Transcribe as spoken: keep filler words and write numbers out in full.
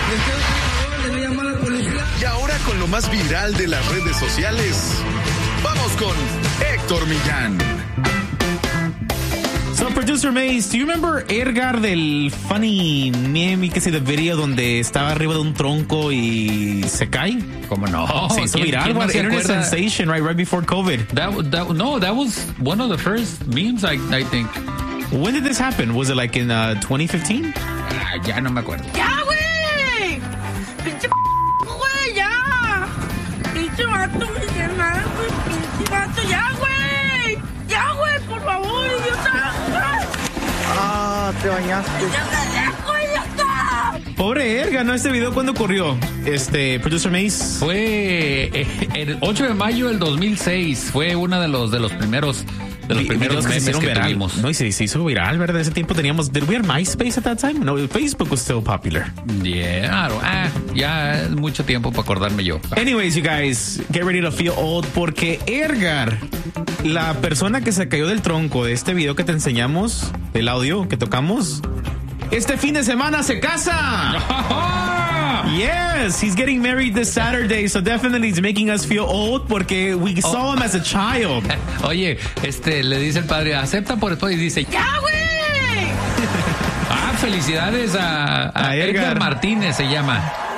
Y ahora con lo más viral de las redes sociales, vamos con Héctor Millán. So, Producer Mace, do you remember Edgar del funny meme, que sé, the video donde estaba arriba de un tronco y se cae? ¿Cómo no? Se hizo viral, no one internet sensation, right, right before COVID. That, that, no, that was one of the first memes, I, I think. When did this happen? Was it like in uh, twenty fifteen? Ah, ya no me acuerdo. ¡Ya, güey! ¡Pinche güey, ya! ¡Pinche vato, Miguel Ángel! ¡Pinche vato, ya, güey! ¡Ya, güey, por favor, idiota! Ah, te bañaste. ¡Ya, güey, ya está! Pobre Edgar, ¿no? Este video, ¿cuándo ocurrió? Este, Producer Mace. Fue eh, el ocho de mayo del dos mil seis. Fue uno de los, de los primeros... De los primeros que memes se que viral. tuvimos. No, y se, se hizo viral, ¿verdad? En ese tiempo teníamos... Did we have MySpace at that time? No, Facebook was still popular. Yeah, claro. Ah, ya es mucho tiempo para acordarme yo. Anyways, you guys, get ready to feel old, porque Edgar, la persona que se cayó del tronco de este video que te enseñamos, del audio que tocamos, este fin de semana se casa. Yes, he's getting married this Saturday, so definitely it's making us feel old porque we saw oh. him as a child. Oye, este, le dice el padre, acepta por después y dice, ¡ya, güey! Ah, felicidades a, a, a Edgar. Edgar Martínez se llama.